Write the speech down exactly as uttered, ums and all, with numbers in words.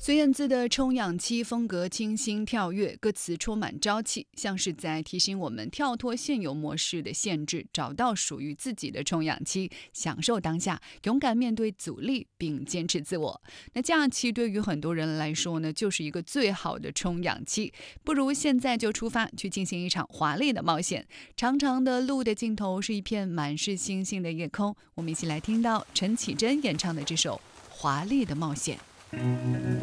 孙燕姿的充氧期风格清新跳跃，歌词充满朝气，像是在提醒我们跳脱现有模式的限制，找到属于自己的充氧期，享受当下，勇敢面对阻力，并坚持自我。那假期对于很多人来说呢，就是一个最好的充氧期，不如现在就出发去进行一场华丽的冒险。长长的路的尽头是一片满是星星的夜空，我们一起来听到陈绮贞演唱的这首《华丽的冒险》。